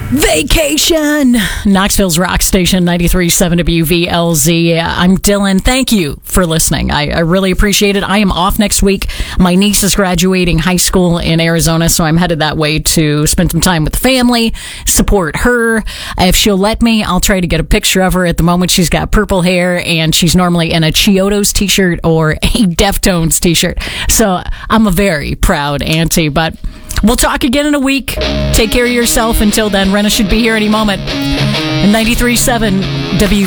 Vacation! Knoxville's rock station, 93.7 WVLZ. I'm Dylan. Thank you for listening. I really appreciate it. I am off next week. My niece is graduating high school in Arizona, so I'm headed that way to spend some time with the family, support her. If she'll let me, I'll try to get a picture of her. At the moment, she's got purple hair, and she's normally in a Chiodos t-shirt or a Deftones t-shirt. So I'm a very proud auntie, but we'll talk again in a week. Take care of yourself. Until then, Renna should be here any moment. 93.7 WV.